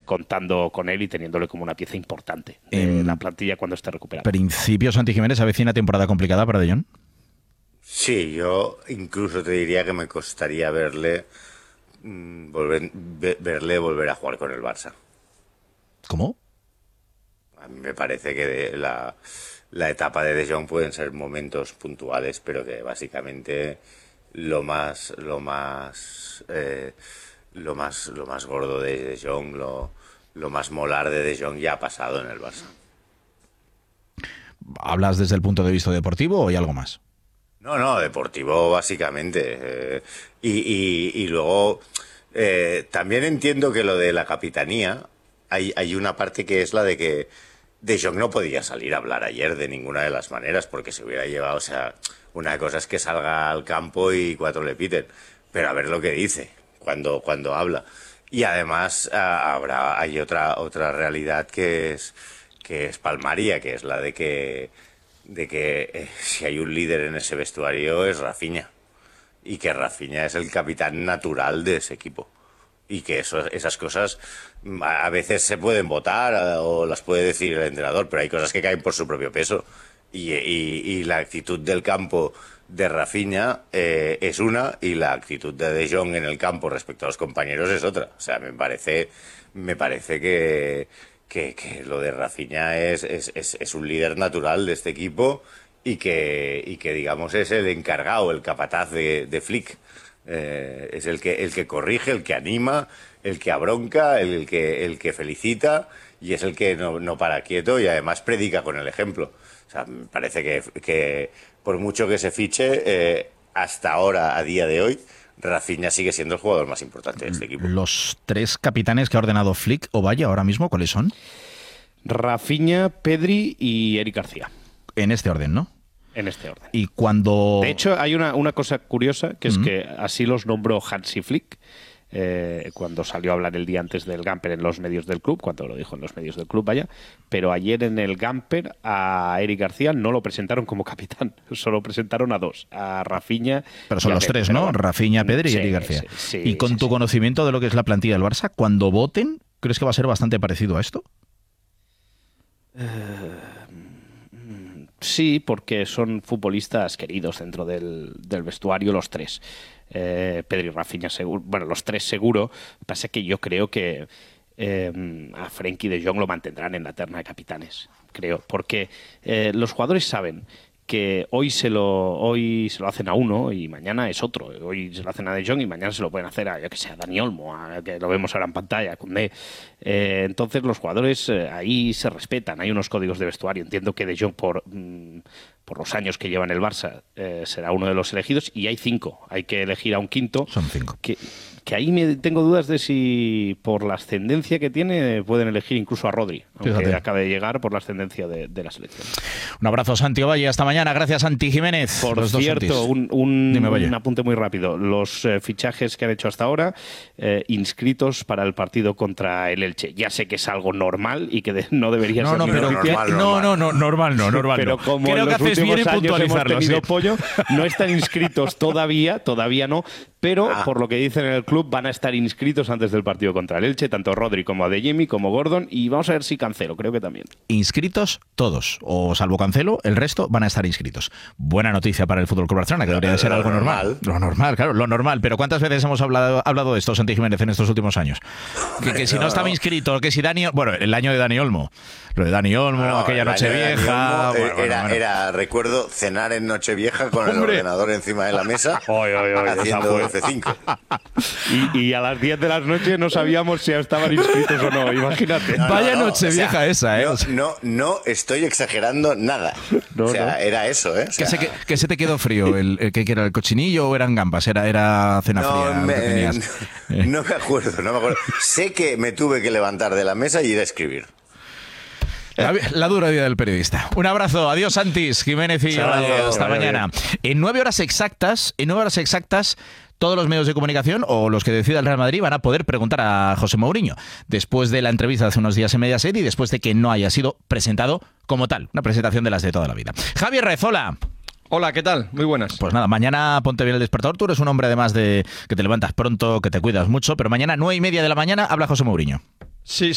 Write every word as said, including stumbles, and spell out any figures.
contando con él y teniéndole como una pieza importante en la plantilla cuando esté recuperado. Principio, Santi Jiménez, avecina temporada complicada para De Jong. Sí, yo incluso te diría que me costaría verle mmm, volver, verle volver a jugar con el Barça. ¿Cómo? A mí me parece que de la, la etapa de De Jong pueden ser momentos puntuales, pero que básicamente lo más lo más eh, lo más lo más gordo de De Jong, lo, lo más molar de De Jong ya ha pasado en el Barça. ¿Hablas desde el punto de vista deportivo o hay algo más? No, no, deportivo básicamente. Eh, y, y, y luego eh, también entiendo que lo de la capitanía, hay, hay una parte que es la de que De Jong no podía salir a hablar ayer de ninguna de las maneras porque se hubiera llevado, o sea, una cosa es que salga al campo y cuatro le piten, pero a ver lo que dice cuando, cuando habla. Y además ah, habrá, hay otra, otra realidad que es, que es palmaria, que es la de que de que eh, si hay un líder en ese vestuario es Rafinha y que Rafinha es el capitán natural de ese equipo y que eso, esas cosas a veces se pueden votar o las puede decir el entrenador, pero hay cosas que caen por su propio peso y, y, y la actitud del campo de Rafinha eh, es una y la actitud de De Jong en el campo respecto a los compañeros es otra. O sea, me parece me parece que Que, que lo de Rafinha es, es, es, es un líder natural de este equipo y que, y que digamos, es el encargado, el capataz de, de Flick. Eh, es el que, el que corrige, el que anima, el que abronca, el que, el que felicita y es el que no, no para quieto y además predica con el ejemplo. O sea, me parece que, que por mucho que se fiche, eh, hasta ahora, a día de hoy, Rafinha sigue siendo el jugador más importante de este equipo. Los tres capitanes que ha ordenado Flick o Valle ahora mismo, ¿cuáles son? Rafinha, Pedri y Eric García. En este orden, ¿no? En este orden. Y cuando... De hecho, hay una, una cosa curiosa, que es Mm. que así los nombró Hansi Flick, eh, cuando salió a hablar el día antes del Gamper en los medios del club, cuando lo dijo en los medios del club, vaya, pero ayer en el Gamper a Eric García no lo presentaron como capitán, solo presentaron a dos, a Rafinha. Pero son y a los Pedri, tres, ¿no? pero- Rafinha, Pedri y Sí, Eric García. sí, sí, y con sí, tu sí. conocimiento de lo que es la plantilla del Barça, cuando voten, ¿crees que va a ser bastante parecido a esto? Sí, porque son futbolistas queridos dentro del, del vestuario los tres. Eh, Pedri y Rafinha, seguro, bueno, los tres seguro. Lo que pasa es que yo creo que eh, a Frenkie de Jong lo mantendrán en la terna de capitanes, creo, porque eh, los jugadores saben que hoy se lo hoy se lo hacen a uno y mañana es otro. Hoy se lo hacen a De Jong y mañana se lo pueden hacer a, yo que sé, a Dani Olmo, a, que lo vemos ahora en pantalla, a Koundé. Eh, entonces los jugadores eh, ahí se respetan, hay unos códigos de vestuario. Entiendo que De Jong por, mm, por los años que lleva en el Barça eh, será uno de los elegidos y hay cinco. Hay que elegir a un quinto. Son cinco. Que, que ahí me tengo dudas de si por la ascendencia que tiene pueden elegir incluso a Rodri, aunque Fíjate. acabe de llegar por la ascendencia de, de la selección. Un abrazo, Santi Valle. Hasta mañana. Gracias, Santi Jiménez. Por Los dos cierto, Santis. un, un, Dime, Valle. un apunte muy rápido. Los eh, fichajes que han hecho hasta ahora, eh, inscritos para el partido contra el Elche. Ya sé que es algo normal y que de- no debería No, ser no, ni pero noticia, normal, no, normal. no, no, normal no, normal pero no. como Creo en que los haces bien últimos en años hemos puntualizarlo. tenido Sí. pollo, no están inscritos todavía, todavía no, pero Ah. por lo que dicen en el club van a estar inscritos antes del partido contra el Elche, tanto Rodri como Adeyemi, como Gordon, y vamos a ver si Cancelo, creo que también. Inscritos todos, o salvo Cancelo, el resto van a estar inscritos. Buena noticia para el Fútbol Club Barcelona, que debería de ser Lo algo normal. normal. Lo normal, claro, lo normal. Pero ¿cuántas veces hemos hablado, hablado de esto, Santi Jiménez, en estos últimos años? Que, que si no no, estaba no. inscrito, que si Dani... Bueno, el año de Dani Olmo. Lo de Dani Olmo, No, aquella el año de Dani Nochevieja... Olmo, eh, bueno, bueno, era, bueno. era, recuerdo, cenar en Nochevieja con el Hombre. ordenador encima de la mesa Oy, oy, oy, esa haciendo fue. F cinco. Y, y a las diez de la noche no sabíamos si estaban inscritos o no, imagínate. No, no, Vaya no, Nochevieja esa, ¿eh? No, O sea- no, no estoy exagerando nada. No, o sea, no. era eso, ¿eh? O ¿Qué sea, se, qué- qué se te quedó frío? ¿El, el, ¿qué, qué era el cochinillo o eran gambas? Era, era cena no, fría lo me, que tenías. Eh. no me acuerdo, no me acuerdo. Sé que me tuve que levantar de la mesa y ir a escribir. La, la dura vida del periodista. Un abrazo. Adiós, Santis, Jiménez y Chao, Valle. Hasta vaya mañana. En nueve horas exactas, en nueve horas exactas, todos los medios de comunicación o los que decida el Real Madrid van a poder preguntar a José Mourinho después de la entrevista hace unos días en Mediaset y después de que no haya sido presentado como tal. Una presentación de las de toda la vida. Javier Rezola. Hola, ¿qué tal? Muy buenas. Pues nada, mañana ponte bien el despertador. Tú eres un hombre además de que te levantas pronto, que te cuidas mucho, pero mañana nueve y media de la mañana habla José Mourinho. Sí,